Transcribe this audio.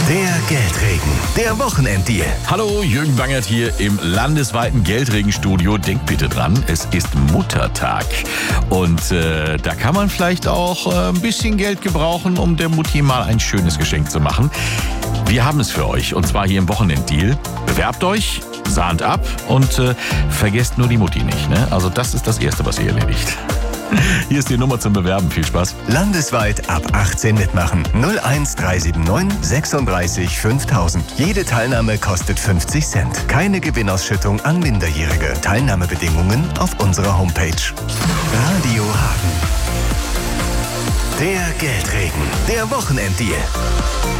Der Geldregen, der Wochenenddeal. Hallo, Jürgen Bangert hier im landesweiten Geldregenstudio. Denkt bitte dran, es ist Muttertag. Und da kann man vielleicht auch ein bisschen Geld gebrauchen, um der Mutti mal ein schönes Geschenk zu machen. Wir haben es für euch, und zwar hier im Wochenenddeal. Bewerbt euch, sahnt ab und vergesst nur die Mutti nicht. Ne? Also das ist das Erste, was ihr erledigt. Hier ist die Nummer zum Bewerben. Viel Spaß. Landesweit ab 18 mitmachen. 01379 36 5000. Jede Teilnahme kostet 50 Cent. Keine Gewinnausschüttung an Minderjährige. Teilnahmebedingungen auf unserer Homepage. Radio Hagen. Der Geldregen, der Wochenenddeal.